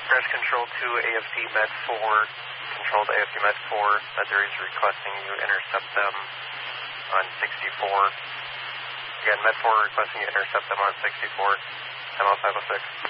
Crash Control to AFC Med 4, Control to AFC Med 4, Med 3 is requesting you intercept them on 64. Again, Med 4 requesting you intercept them on 64, ML 506.